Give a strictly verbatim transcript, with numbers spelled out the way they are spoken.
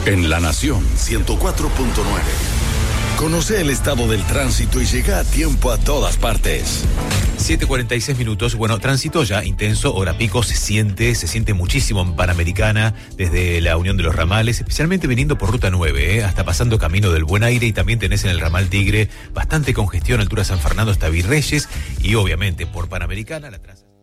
En La Nación ciento cuatro punto nueve. Conoce el estado del tránsito y llega a tiempo a todas partes. siete cuarenta y seis minutos. Bueno, tránsito ya intenso, hora pico, se siente, se siente muchísimo en Panamericana, desde la Unión de los Ramales, especialmente viniendo por Ruta nueve, ¿eh? Hasta pasando Camino del Buen Aire, y también tenés en el ramal Tigre bastante congestión, altura San Fernando hasta Virreyes, y obviamente por Panamericana la traza.